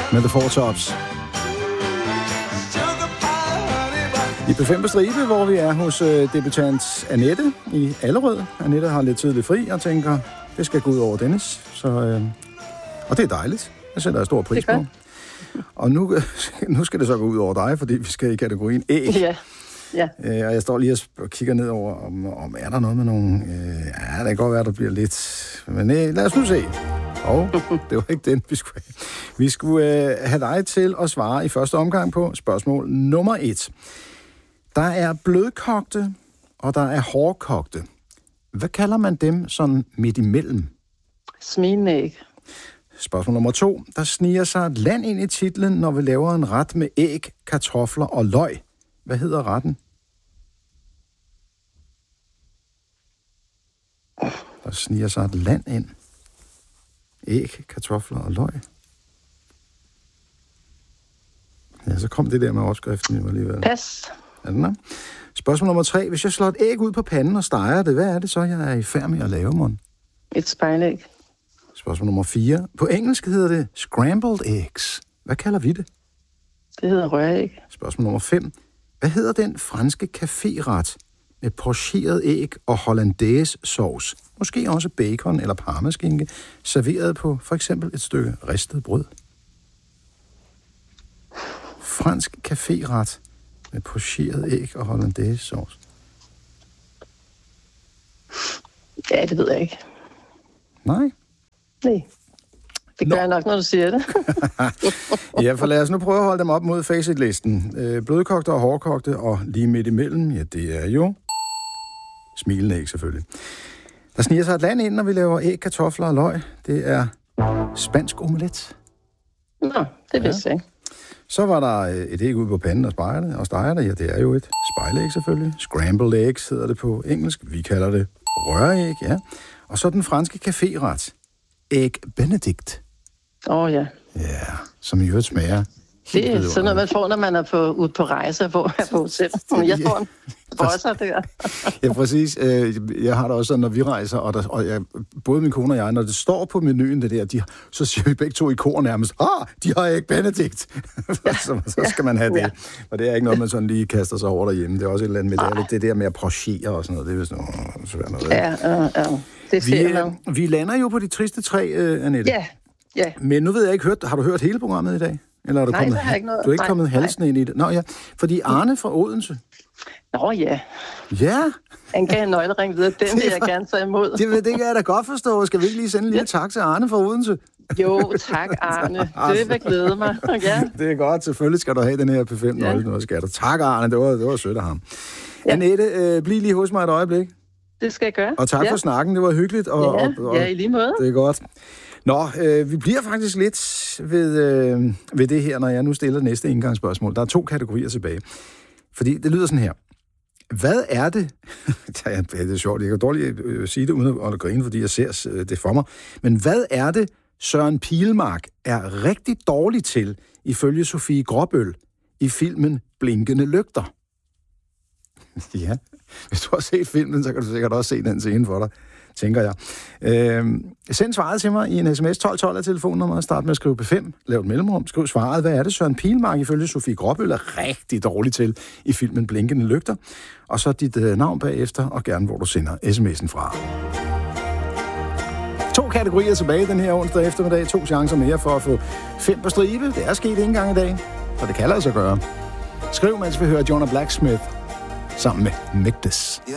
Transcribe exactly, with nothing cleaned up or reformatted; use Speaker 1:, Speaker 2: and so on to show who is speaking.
Speaker 1: med The Four Tops. I P fem på stribe, hvor vi er hos øh, debutant Annette i Allerød. Annette har lidt tidligt fri og tænker, det skal gå ud over Dennis. Så, øh, og det er dejligt. Jeg sætter stor pris på. Og nu, nu skal det så gå ud over dig, fordi vi skal i kategorien æg.
Speaker 2: Ja. Ja.
Speaker 1: Øh, og jeg står lige og kigger ned over, om, om er der noget med nogle... Øh, ja, det kan godt være, der bliver lidt... Men øh, lad os nu se. Og det var ikke den, vi skulle have. Vi skulle øh, have dig til at svare i første omgang på spørgsmål nummer et. Der er blødkogte, og der er hårdkogte. Hvad kalder man dem sådan midt imellem?
Speaker 2: Smilende æg.
Speaker 1: Spørgsmål nummer to. Der sniger sig et land ind i titlen, når vi laver en ret med æg, kartofler og løg. Hvad hedder retten? Der sniger sig et land ind. Æg, kartofler og løg. Ja, så kom det der med overskriften jo alligevel.
Speaker 2: Pas.
Speaker 1: Er den der? Spørgsmål nummer tre. Hvis jeg slår et æg ud på panden og steger det, hvad er det så, jeg er i færd med at lave, mon?
Speaker 2: Et spejlæg.
Speaker 1: Spørgsmål nummer fire. På engelsk hedder det scrambled eggs. Hvad kalder vi det?
Speaker 2: Det hedder røræg.
Speaker 1: Spørgsmål nummer fem. Hvad hedder den franske caféret med pocheret æg og hollandaise sauce? Måske også bacon eller parmaskinke, serveret på for eksempel et stykke ristet brød. Fransk caféret med pocheret æg og hollandaise sauce.
Speaker 2: Ja, det ved jeg ikke.
Speaker 1: Nej.
Speaker 2: Nej. Det gør
Speaker 1: Nå.
Speaker 2: jeg nok, når du siger det.
Speaker 1: Ja, for lad os nu prøve at holde dem op mod facitlisten. Øh, blødkogte og hårdkogte, og lige midt imellem, ja, det er jo smilende æg selvfølgelig. Der sniger sig et land ind, når vi laver æg, kartofler og løg. Det er spansk omelet.
Speaker 2: Nå, det vidste jeg ikke.
Speaker 1: Så var der et æg ude på panden og steger det, og steger det, ja, det er jo et spejlæg selvfølgelig. Scrambled eggs hedder det på engelsk. Vi kalder det røræg, ja. Og så den franske caféret. Æg benedict.
Speaker 2: Åh, oh, ja.
Speaker 1: Ja, som i øvrigt smager.
Speaker 2: Det er sådan noget, man får, når man er på, ude på rejse og på, på hotel. Jeg får en brosser der.
Speaker 1: Ja, præcis. Jeg har det også sådan, når vi rejser, og, der, og jeg, både min kone og jeg, når det står på menuen, det der, de, så siger vi begge to i kor nærmest, ah, de har æg benedict. Ja. så, så skal man have det. Ja. Og det er ikke noget, man sådan lige kaster sig over derhjemme. Det er også et eller andet med det, det der med at prochere og sådan noget. Det er vist noget svært noget.
Speaker 2: Ja, ja, ja. Det
Speaker 1: vi, vi lander jo på de triste tre, uh, Annette.
Speaker 2: Ja, ja.
Speaker 1: Men nu ved jeg ikke, hørt, har du hørt hele programmet i dag? Eller er du
Speaker 2: nej,
Speaker 1: kommet,
Speaker 2: det har jeg ikke noget.
Speaker 1: Du er ikke
Speaker 2: nej,
Speaker 1: kommet halsen ind i det? Nå ja, fordi Arne fra Odense.
Speaker 2: Nå ja.
Speaker 1: Ja.
Speaker 2: Han gav en nøglering videre. Den vil jeg gerne tage imod.
Speaker 1: Det, det kan jeg da godt forstå. Skal vi ikke lige sende en lille tak til Arne fra Odense?
Speaker 2: Jo, tak Arne. Det vil glæde mig. Ja.
Speaker 1: Det er godt. Selvfølgelig skal du have den her P fem nøgle. Ja. Skal du. Tak Arne, det var, det var sødt af ham. Ja. Annette, øh, bliv lige hos mig et øjeblik.
Speaker 2: Det skal jeg gøre.
Speaker 1: Og tak
Speaker 2: ja.
Speaker 1: for snakken, det var hyggeligt. Og,
Speaker 2: ja.
Speaker 1: og, og,
Speaker 2: ja, i lige måde.
Speaker 1: Det er godt. Nå, øh, vi bliver faktisk lidt ved, øh, ved det her, når jeg nu stiller næste indgangsspørgsmål. Der er to kategorier tilbage. Fordi det lyder sådan her. Hvad er det? Ja, det er sjovt, jeg kan dårligt øh, sige det uden at grine, fordi jeg ser øh, det for mig. Men hvad er det, Søren Pilmark er rigtig dårlig til, ifølge Sofie Gråbøl, i filmen Blinkende Lygter? Ja, hvis du har set filmen, så kan du sikkert også se den scene for dig, tænker jeg. Øh, send svaret til mig i en sms. tolv tolv er telefonnummeret. Start med at skrive P fem. Lav et mellemrum. Skriv svaret. Hvad er det, Søren Pilmark ifølge Sofie Gråbøl er rigtig dårlig til i filmen Blinkende Lygter? Og så dit øh, navn bagefter, og gerne hvor du sender sms'en fra. To kategorier tilbage den her onsdag eftermiddag. To chancer mere for at få fem på stribe. Det er sket en gang i dag, så det kan lade sig gøre. Skriv, mens vi hører Jonah Blacksmith sammen med Migdis.